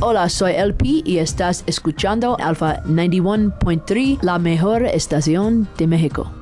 Hola, soy LP y estás escuchando Alpha 91.3, la mejor estación de México.